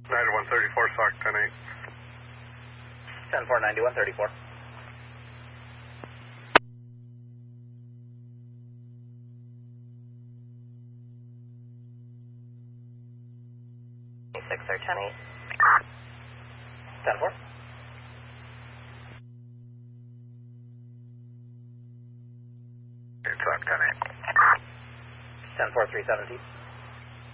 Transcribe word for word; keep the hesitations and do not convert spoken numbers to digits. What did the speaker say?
ninety-one thirty-four, Sock ten eight. ten four, ninety-one thirty-four. six or ten eight. ten four. Sock ten eight. ten four, three seventy.